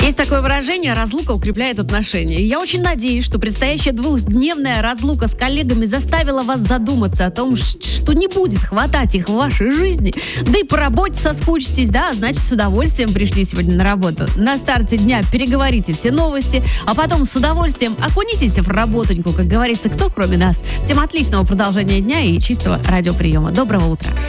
Есть такое выражение: разлука укрепляет отношения. И я очень надеюсь, что предстоящая двухдневная разлука с коллегами заставила вас задуматься о том, что не будет хватать их в вашей жизни. Да и по работе соскучитесь, да, значит, с удовольствием пришли сегодня на работу. На старте дня переговорите все новости, а потом с удовольствием окунитесь в работоньку, как говорится, кто кроме нас. Всем отличного продолжения дня и чистого радиоприема. Доброго утра.